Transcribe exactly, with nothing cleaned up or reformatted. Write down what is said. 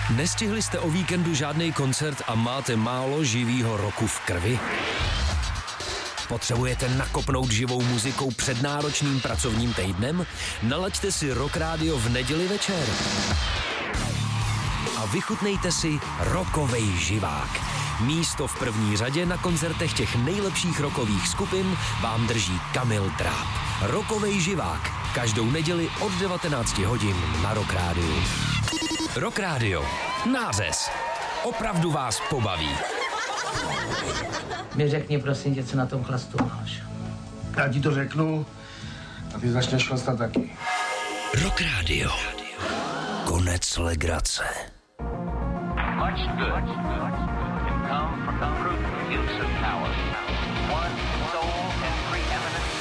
Nestihli jste o víkendu žádný koncert a máte málo živýho roku v krvi? Potřebujete nakopnout živou muzikou před náročným pracovním týdnem? Nalaďte si Rock Radio v neděli večer. A vychutnejte si rockovej živák. Místo v první řadě na koncertech těch nejlepších rockových skupin vám drží Kamil Tráb. Rockovej živák. Každou neděli od devatenácti hodin na Rock Radio. Rock Radio. Nářez. Opravdu vás pobaví. Mi řekni prosím tě, co na tom chlastu máš. Já ti to řeknu a ty začneš chlastat taky. Rock Radio. Konec legrace. Much good can come from the prudent use of power.